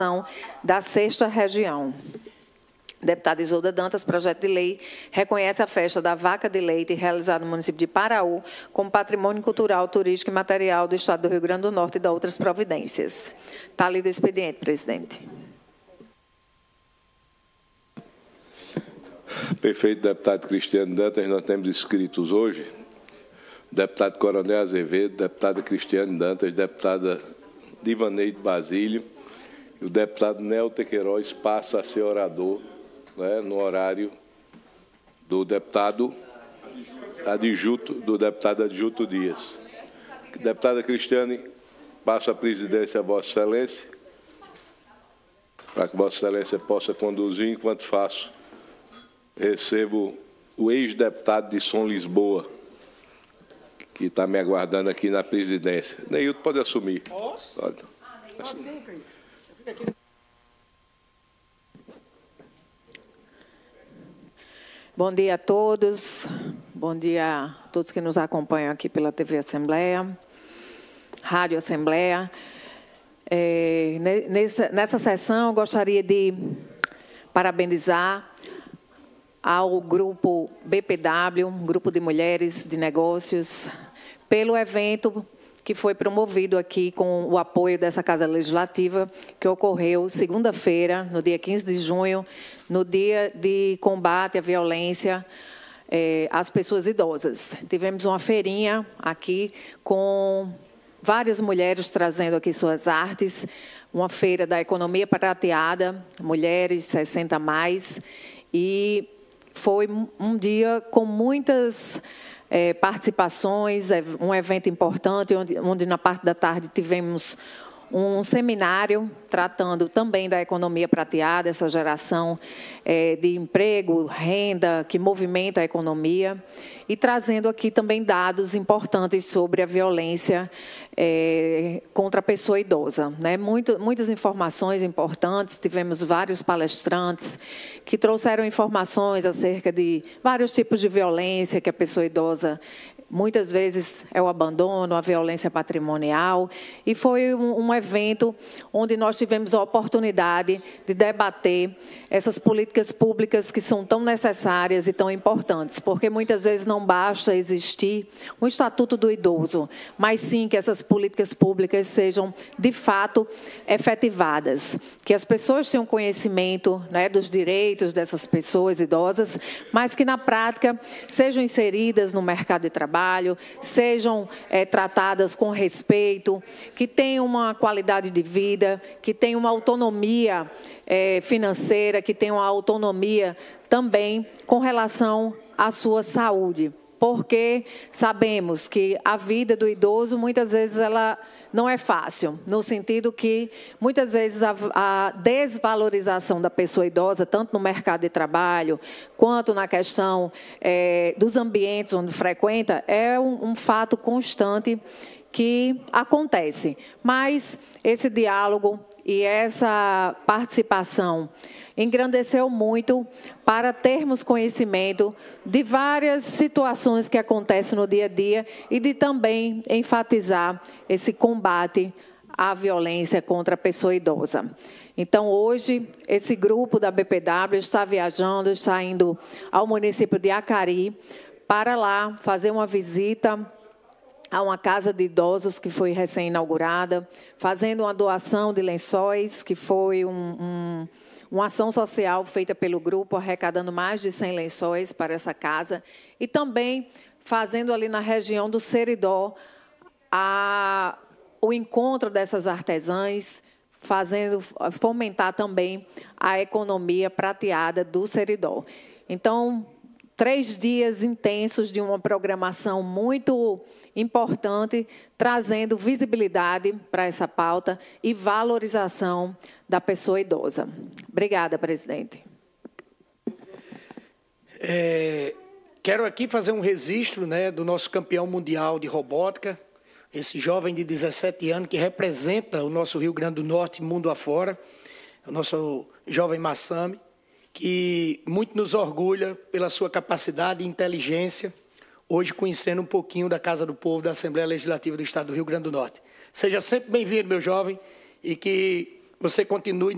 da 6ª Região. Deputada Isolda Dantas, projeto de lei, reconhece a festa da Vaca de Leite, realizada no município de Paraú, como patrimônio cultural, turístico e material do Estado do Rio Grande do Norte e da outras providências. Está lido o expediente, presidente. Perfeito, deputado Cristiano Dantas. Nós temos inscritos hoje deputado Coronel Azevedo, deputada Cristiane Dantas, deputada Divaneide Basílio, e o deputado Nelter Queiroz passa a ser orador, né, no horário do deputado adjunto Dias. Deputada Cristiane, passo a presidência a Vossa Excelência, para que Vossa Excelência possa conduzir. Enquanto recebo o ex-deputado de São Lisboa, que está me aguardando aqui na presidência. Neilton, pode assumir. Pode. Bom dia a todos. Bom dia a todos que nos acompanham aqui pela TV Assembleia, Rádio Assembleia. Nessa sessão, eu gostaria de parabenizar ao grupo BPW, Grupo de Mulheres de Negócios, pelo evento que foi promovido aqui com o apoio dessa Casa Legislativa, que ocorreu segunda-feira, no dia 15 de junho, no dia de combate à violência às pessoas idosas. Tivemos uma feirinha aqui com várias mulheres trazendo aqui suas artes, uma feira da economia prateada, mulheres 60 a mais, e foi um dia com muitas participações, um evento importante, onde na parte da tarde tivemos um seminário tratando também da economia prateada, essa geração de emprego, renda, que movimenta a economia, e trazendo aqui também dados importantes sobre a violência contra a pessoa idosa, né? Muitas informações importantes, tivemos vários palestrantes que trouxeram informações acerca de vários tipos de violência que a pessoa idosa muitas vezes é o abandono, a violência patrimonial, e foi um evento onde nós tivemos a oportunidade de debater essas políticas públicas que são tão necessárias e tão importantes, porque muitas vezes não basta existir um Estatuto do Idoso, mas sim que essas políticas públicas sejam, de fato, efetivadas, que as pessoas tenham conhecimento, né, dos direitos dessas pessoas idosas, mas que, na prática, sejam inseridas no mercado de trabalho, sejam tratadas com respeito, que tenham uma qualidade de vida, que tenham uma autonomia financeira, que tenham uma autonomia também com relação à sua saúde, porque sabemos que a vida do idoso, muitas vezes, ela não é fácil, no sentido que, muitas vezes, a desvalorização da pessoa idosa, tanto no mercado de trabalho, quanto na questão dos ambientes onde frequenta, é um fato constante que acontece. Mas esse diálogo e essa participação engrandeceu muito para termos conhecimento de várias situações que acontecem no dia a dia e de também enfatizar esse combate à violência contra a pessoa idosa. Então, hoje, esse grupo da BPW está viajando, está indo ao município de Acari para lá fazer uma visita a uma casa de idosos que foi recém-inaugurada, fazendo uma doação de lençóis, que foi uma ação social feita pelo grupo, arrecadando mais de 100 lençóis para essa casa, e também fazendo ali na região do Seridó o encontro dessas artesãs, fomentar também a economia prateada do Seridó. Então, 3 dias intensos de uma programação muito importante, trazendo visibilidade para essa pauta e valorização da pessoa idosa. Obrigada, presidente. Quero aqui fazer um registro, né, do nosso campeão mundial de robótica, esse jovem de 17 anos que representa o nosso Rio Grande do Norte mundo afora, o nosso jovem Massami, que muito nos orgulha pela sua capacidade e inteligência, hoje conhecendo um pouquinho da Casa do Povo da Assembleia Legislativa do Estado do Rio Grande do Norte. Seja sempre bem-vindo, meu jovem, e que você continue